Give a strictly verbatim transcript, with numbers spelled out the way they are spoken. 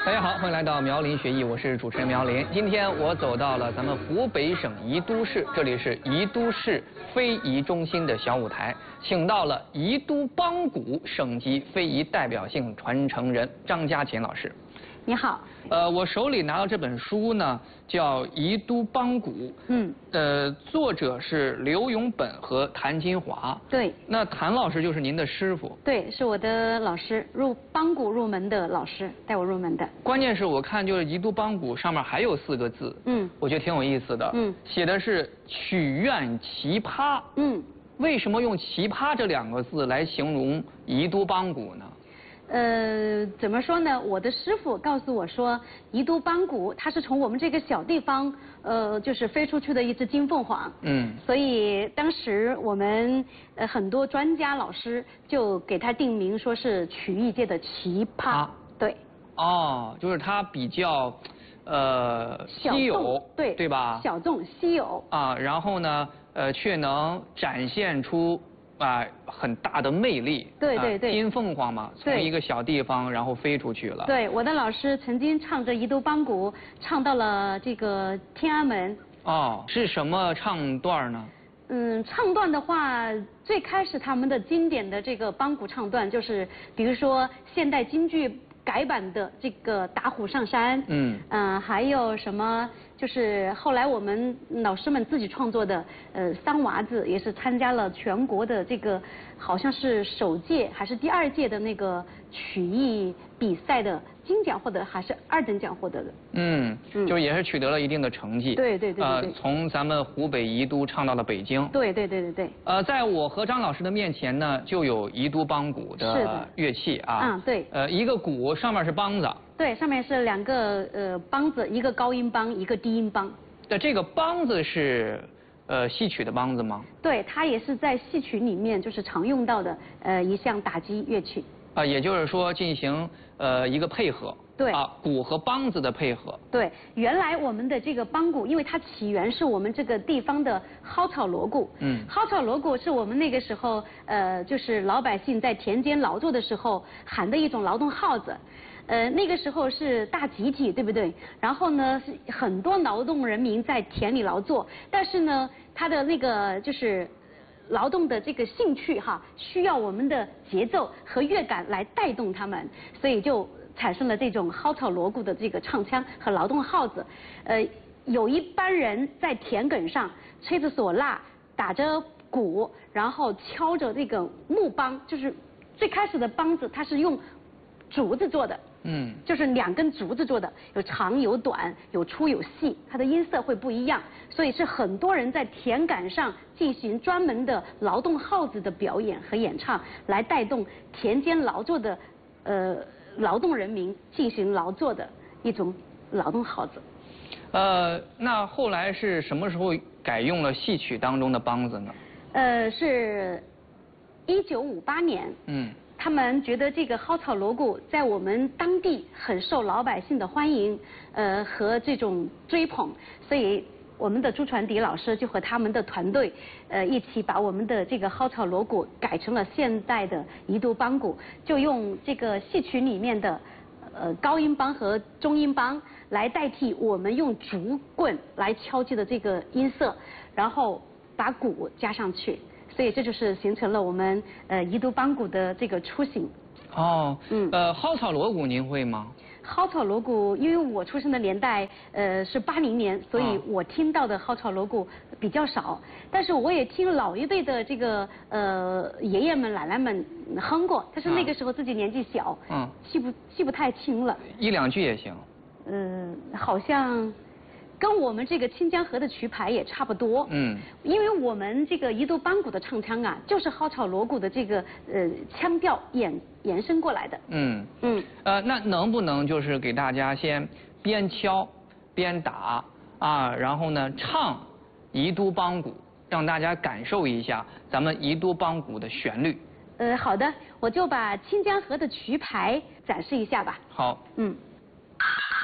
大家好，欢迎来到苗林学艺，我是主持人苗林。今天我走到了咱们湖北省宜都市，这里是宜都市非遗中心的小舞台，请到了宜都帮鼓省级非遗代表性传承人张家琴老师。 你好， 呃，我手里拿到这本书呢，叫《宜都帮鼓》， 嗯， 呃，作者是刘永本和谭金华。 对， 那谭老师就是您的师傅。 对，是我的老师，入帮鼓入门的老师，带我入门的。 关键是我看就是宜都帮鼓上面还有四个字， 嗯， 我觉得挺有意思的， 嗯， 写的是曲苑奇葩， 嗯， 为什么用奇葩这两个字来形容宜都帮鼓呢？ 呃，怎么说呢？我的师傅告诉我说，宜都帮鼓它是从我们这个小地方，呃，就是飞出去的一只金凤凰。 嗯。 所以当时我们呃很多专家老师就给它定名说是曲艺界的奇葩。啊、对。 哦，就是它比较，呃，稀有， 对对吧？ 小众稀有。啊， 然后呢，呃，却能展现出。啊，很大的魅力。 对对对。 金凤凰嘛，从一个小地方然后飞出去了。 对，我的老师曾经唱着宜都帮鼓，唱到了这个天安门。 哦，是什么唱段呢？ 嗯，唱段的话，最开始他们的经典的这个帮鼓唱段，就是比如说现代京剧改版的这个打虎上山。嗯。嗯、呃，还有什么？就是后来我们老师们自己创作的，呃，三娃子也是参加了全国的这个，好像是首届还是第二届的那个曲艺比赛的金奖获得，还是二等奖获得的。嗯， 就也是取得了一定的成绩。 对对对对。呃， 从咱们湖北宜都唱到了北京。 对对对对对。 呃，在我和张老师的面前呢，就有宜都帮鼓的乐器啊。 嗯，对。 呃，一个鼓上面是梆子。 对，上面是两个呃梆子，一个高音梆，一个低音梆。 那这个梆子是呃戏曲的梆子吗？ 对，它也是在戏曲里面就是常用到的呃一项打击乐器。 啊，也就是说进行呃一个配合。 对。 啊，鼓和梆子的配合。 对，原来我们的这个帮鼓，因为它起源是我们这个地方的蒿草锣鼓。嗯。蒿草锣鼓是我们那个时候呃就是老百姓在田间劳作的时候喊的一种劳动号子。呃，那个时候是大集体，对不对？然后呢，是很多劳动人民在田里劳作，但是呢，他的那个就是劳动的这个兴趣哈，需要我们的节奏和乐感来带动他们，所以就产生了这种蒿草锣鼓的这个唱腔和劳动号子。呃，有一班人在田埂上吹着唢呐，打着鼓，然后敲着这个木梆，就是最开始的梆子，它是用竹子做的。嗯，就是两根竹子做的，有长有短，有粗有细，它的音色会不一样，所以是很多人在田埂上进行专门的劳动号子的表演和演唱，来带动田间劳作的呃劳动人民进行劳作的一种劳动号子。 呃，那后来是什么时候改用了戏曲当中的梆子呢？ 呃，是一九五八年。嗯。他们觉得这个蒿草锣鼓在我们当地很受老百姓的欢迎，呃和这种追捧，所以我们的朱传迪老师就和他们的团队，呃一起把我们的这个蒿草锣鼓改成了现代的宜都帮鼓，就用这个戏曲里面的呃高音梆和中音梆来代替我们用竹棍来敲击的这个音色，然后把鼓加上去。所以这就是形成了我们呃宜都帮鼓的这个雏形。 哦，嗯，呃，蒿草锣鼓您会吗？ 蒿草锣鼓，因为我出生的年代呃是八零年，所以我听到的蒿草锣鼓比较少。但是我也听老一辈的这个呃爷爷们奶奶们哼过，但是那个时候自己年纪小，嗯，记不记不太清了。 一两句也行。 嗯，好像。跟我们这个清江河的曲牌也差不多，嗯，因为我们这个宜都帮鼓的唱腔啊，就是蒿草锣鼓的这个呃腔调延延伸过来的，嗯嗯， 呃，那能不能就是给大家先边敲边打啊，然后呢唱宜都帮鼓，让大家感受一下咱们宜都帮鼓的旋律。 呃，好的，我就把清江河的曲牌展示一下吧。 好，嗯。